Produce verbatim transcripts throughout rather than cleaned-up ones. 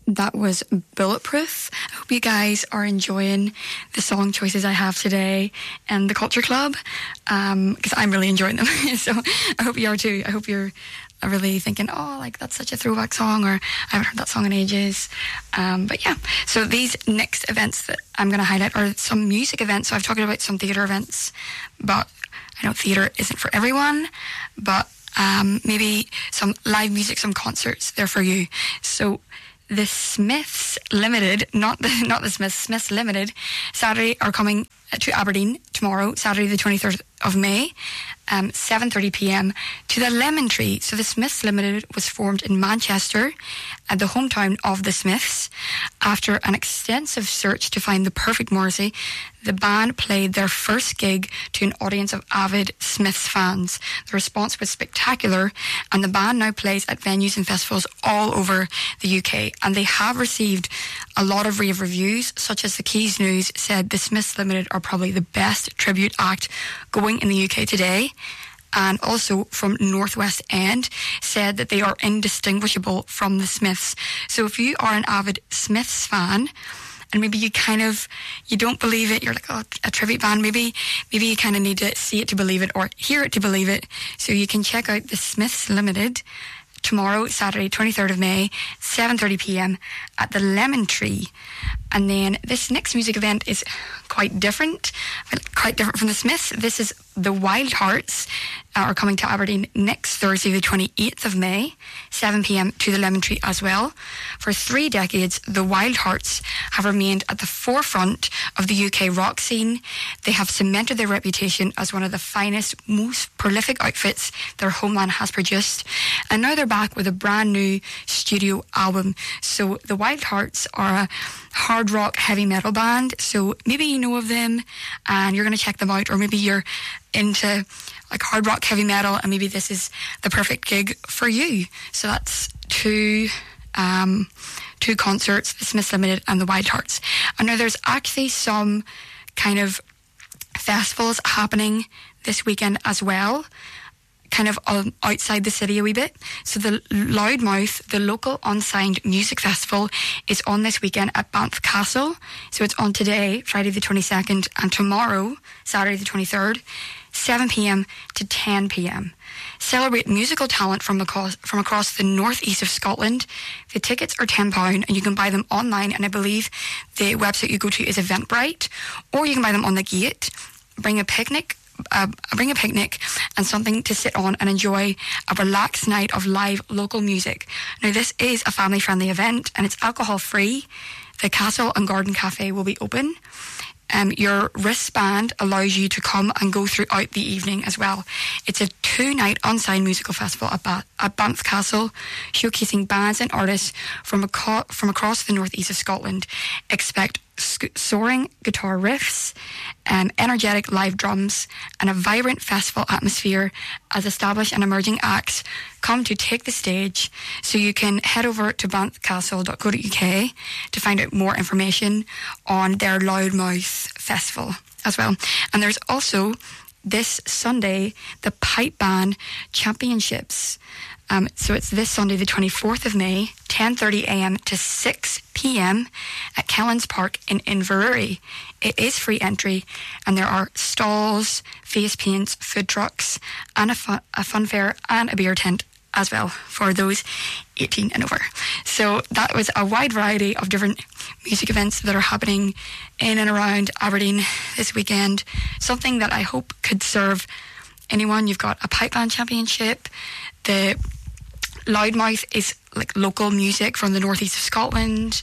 That was Bulletproof. I hope you guys are enjoying the song choices I have today and the Culture Club, because um, I'm really enjoying them. So I hope you are too. I hope you're really thinking, oh, like that's such a throwback song, or I haven't heard that song in ages. Um, but yeah, so these next events that I'm going to highlight are some music events. So I've talked about some theatre events, but I know theatre isn't for everyone, but um, maybe some live music, some concerts, they're for you. So the Smiths Limited, not the not the Smiths, Smiths Limited, Saturday are coming to Aberdeen tomorrow, Saturday the twenty-third of May, um, seven thirty p.m. to the Lemon Tree. So the Smiths Limited was formed in Manchester, at the hometown of the Smiths. After an extensive search to find the perfect Morrissey, the band played their first gig to an audience of avid Smiths fans. The response was spectacular, and the band now plays at venues and festivals all over the U K. And they have received a lot of rave reviews, such as the Keys News said the Smiths Limited are probably the best tribute act going in the U K today. And also from Northwest End said that they are indistinguishable from the Smiths. So if you are an avid Smiths fan, and maybe you kind of, you don't believe it, you're like, oh, a tribute band, maybe maybe you kind of need to see it to believe it, or hear it to believe it. So you can check out the Smiths Limited tomorrow, Saturday, twenty-third of May, seven thirty p.m. at the Lemon Tree. And then this next music event is quite different, quite different from the Smiths. This is the Wild Hearts, uh, are coming to Aberdeen next Thursday, the twenty-eighth of May, seven p.m. to the Lemon Tree as well. For three decades, the Wild Hearts have remained at the forefront of the U K rock scene. They have cemented their reputation as one of the finest, most prolific outfits their homeland has produced. And now they're back with a brand new studio album. So the Wild Hearts are a hard rock heavy metal band. So maybe you know of them and you're going to check them out, or maybe you're into like hard rock heavy metal and maybe this is the perfect gig for you. So that's two um, two concerts, the Smiths Limited and the Wild Hearts. And now there's actually some kind of festivals happening this weekend as well, kind of um, outside the city a wee bit. So the Loudmouth, the local unsigned music festival, is on this weekend at Banff Castle. So it's on today, Friday the twenty-second, and tomorrow, Saturday the twenty-third, seven p.m. to ten p.m. Celebrate musical talent from across, from across the northeast of Scotland. The tickets are ten pounds and you can buy them online, and I believe the website you go to is Eventbrite, or you can buy them on the gate. Bring a picnic, Uh, bring a picnic and something to sit on and enjoy a relaxed night of live local music. Now this is a family friendly event and it's alcohol free. The Castle and Garden Cafe will be open. Um, your wristband allows you to come and go throughout the evening as well. It's a two-night unsigned musical festival at, ba- at Banff Castle, showcasing bands and artists from, aco- from across the northeast of Scotland. Expect sc- soaring guitar riffs, um, energetic live drums, and a vibrant festival atmosphere as established and emerging acts come to take the stage. So you can head over to banff castle dot co dot uk to find out more information on their Loudmouth Festival as well. And there's also this Sunday the Pipe Band Championships. Um, so it's this Sunday, the twenty-fourth of May, ten thirty a.m. to six p.m. at Kellens Park in Inverurie. It is free entry, and there are stalls, face paints, food trucks, and a fun, a fun fair and a beer tent as well for those eighteen and over. So that was a wide variety of different music events that are happening in and around Aberdeen this weekend. Something that I hope could serve anyone. You've got a pipe band championship. The Loudmouth is like local music from the northeast of Scotland,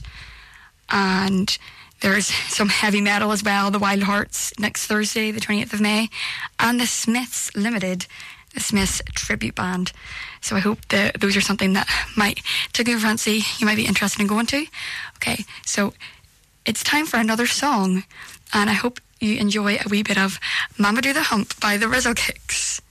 and there's some heavy metal as well. The Wild Hearts next Thursday, the twenty-eighth of May, and the Smiths Limited, the Smiths tribute band. So I hope that those are something that might take your fancy, you might be interested in going to. Okay, so it's time for another song, and I hope you enjoy a wee bit of Mama Do the Hump by the Rizzle Kicks.